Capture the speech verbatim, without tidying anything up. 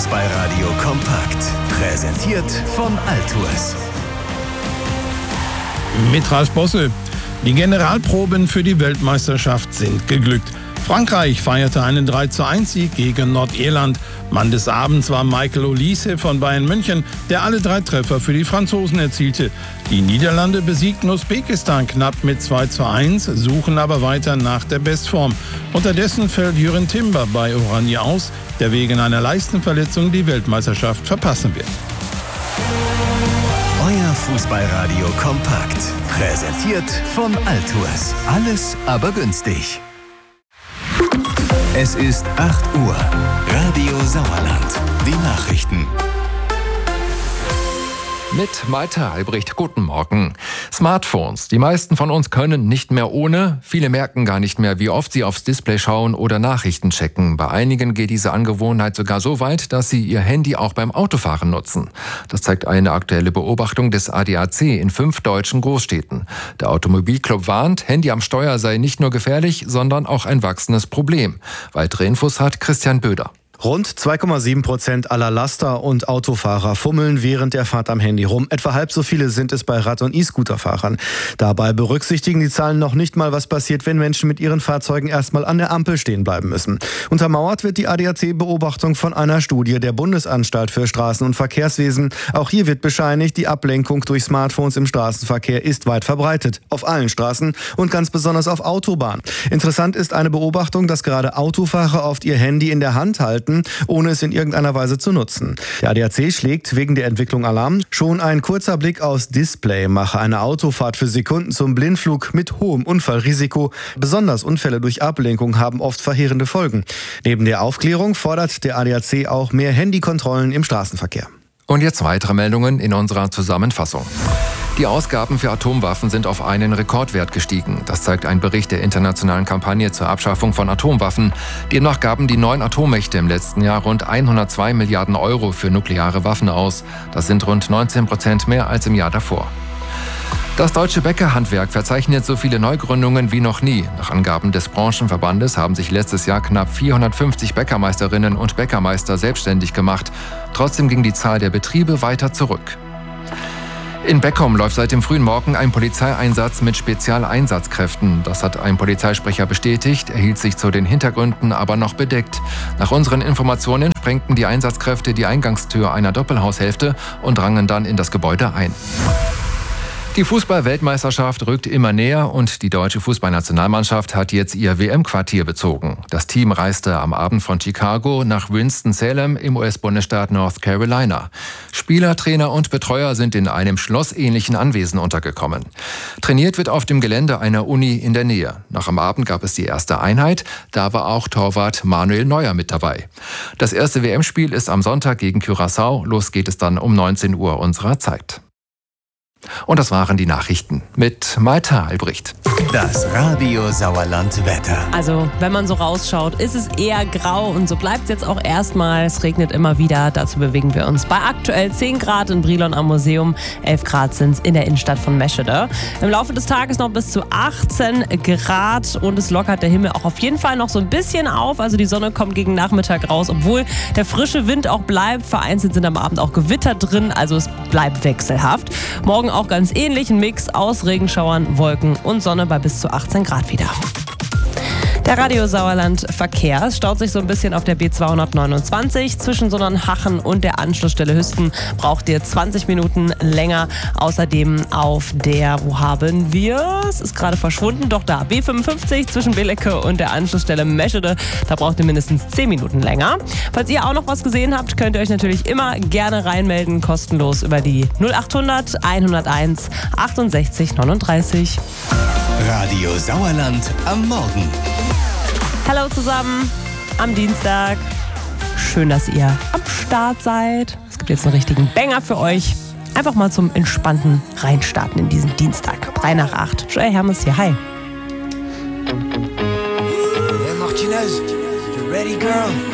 Fußballradio kompakt. Präsentiert von Altours. Mit Ralf Bosse. Die Generalproben für die Weltmeisterschaft sind geglückt. Frankreich feierte einen drei zu eins Sieg gegen Nordirland. Mann des Abends war Michael Olise von Bayern München, der alle drei Treffer für die Franzosen erzielte. Die Niederlande besiegten Usbekistan knapp mit zwei zu eins, suchen aber weiter nach der Bestform. Unterdessen fällt Jürgen Timber bei Oranje aus, der wegen einer Leistenverletzung die Weltmeisterschaft verpassen wird. Euer Fußballradio kompakt. Präsentiert von Altours. Alles aber günstig. Es ist acht Uhr. Radio Sauerland. Die Nachrichten. Mit Malte Albrecht, guten Morgen. Smartphones. Die meisten von uns können nicht mehr ohne. Viele merken gar nicht mehr, wie oft sie aufs Display schauen oder Nachrichten checken. Bei einigen geht diese Angewohnheit sogar so weit, dass sie ihr Handy auch beim Autofahren nutzen. Das zeigt eine aktuelle Beobachtung des A D A C in fünf deutschen Großstädten. Der Automobilclub warnt, Handy am Steuer sei nicht nur gefährlich, sondern auch ein wachsendes Problem. Weitere Infos hat Christian Böder. Rund zwei Komma sieben Prozent aller Laster- und Autofahrer fummeln während der Fahrt am Handy rum. Etwa halb so viele sind es bei Rad- und E-Scooter-Fahrern. Dabei berücksichtigen die Zahlen noch nicht mal, was passiert, wenn Menschen mit ihren Fahrzeugen erstmal an der Ampel stehen bleiben müssen. Untermauert wird die A D A C-Beobachtung von einer Studie der Bundesanstalt für Straßen- und Verkehrswesen. Auch hier wird bescheinigt, die Ablenkung durch Smartphones im Straßenverkehr ist weit verbreitet. Auf allen Straßen und ganz besonders auf Autobahnen. Interessant ist eine Beobachtung, dass gerade Autofahrer oft ihr Handy in der Hand halten, ohne es in irgendeiner Weise zu nutzen. Der A D A C schlägt wegen der Entwicklung Alarm. Schon ein kurzer Blick aufs Display mache eine Autofahrt für Sekunden zum Blindflug mit hohem Unfallrisiko. Besonders Unfälle durch Ablenkung haben oft verheerende Folgen. Neben der Aufklärung fordert der A D A C auch mehr Handykontrollen im Straßenverkehr. Und jetzt weitere Meldungen in unserer Zusammenfassung. Die Ausgaben für Atomwaffen sind auf einen Rekordwert gestiegen. Das zeigt ein Bericht der internationalen Kampagne zur Abschaffung von Atomwaffen. Demnach gaben die neun Atommächte im letzten Jahr rund hundertzwei Milliarden Euro für nukleare Waffen aus. Das sind rund neunzehn Prozent mehr als im Jahr davor. Das deutsche Bäckerhandwerk verzeichnet so viele Neugründungen wie noch nie. Nach Angaben des Branchenverbandes haben sich letztes Jahr knapp vierhundertfünfzig Bäckermeisterinnen und Bäckermeister selbstständig gemacht. Trotzdem ging die Zahl der Betriebe weiter zurück. In Beckum läuft seit dem frühen Morgen ein Polizeieinsatz mit Spezialeinsatzkräften. Das hat ein Polizeisprecher bestätigt, er hielt sich zu den Hintergründen aber noch bedeckt. Nach unseren Informationen sprengten die Einsatzkräfte die Eingangstür einer Doppelhaushälfte und drangen dann in das Gebäude ein. Die Fußball-Weltmeisterschaft rückt immer näher und die deutsche Fußballnationalmannschaft hat jetzt ihr W M-Quartier bezogen. Das Team reiste am Abend von Chicago nach Winston-Salem im U S-Bundesstaat North Carolina. Spieler, Trainer und Betreuer sind in einem schlossähnlichen Anwesen untergekommen. Trainiert wird auf dem Gelände einer Uni in der Nähe. Nach am Abend gab es die erste Einheit, da war auch Torwart Manuel Neuer mit dabei. Das erste W M-Spiel ist am Sonntag gegen Curaçao. Los geht es dann um neunzehn Uhr unserer Zeit. Und das waren die Nachrichten mit Malte Albrecht. Das Radio Sauerland Wetter. Also, wenn man so rausschaut, ist es eher grau und so bleibt es jetzt auch erstmal. Es regnet immer wieder, dazu bewegen wir uns bei aktuell zehn Grad in Brilon am Museum, elf Grad sind es in der Innenstadt von Meschede. Im Laufe des Tages noch bis zu achtzehn Grad und es lockert der Himmel auch auf jeden Fall noch so ein bisschen auf. Also die Sonne kommt gegen Nachmittag raus, obwohl der frische Wind auch bleibt. Vereinzelt sind am Abend auch Gewitter drin, also es bleibt wechselhaft. Morgen auch ganz ähnlich, ein Mix aus Regenschauern, Wolken und Sonne bei bis zu achtzehn Grad wieder. Der Radio Sauerland Verkehr staut sich so ein bisschen auf der B zweihundertneunundzwanzig. Zwischen Sonnenhachen und der Anschlussstelle Hüsten braucht ihr zwanzig Minuten länger. Außerdem auf der, wo haben wir? Es ist gerade verschwunden, doch da. B fünfundfünfzig zwischen Belecke und der Anschlussstelle Meschede. Da braucht ihr mindestens zehn Minuten länger. Falls ihr auch noch was gesehen habt, könnt ihr euch natürlich immer gerne reinmelden. Kostenlos über die null achthundert hunderteins achtundsechzig neununddreißig. Radio Sauerland am Morgen. Hallo zusammen am Dienstag. Schön, dass ihr am Start seid. Es gibt jetzt einen richtigen Banger für euch. Einfach mal zum entspannten Reinstarten in diesen Dienstag. drei nach acht. Joel Hermes hier. Hi. Hey Martinez, you ready, girl?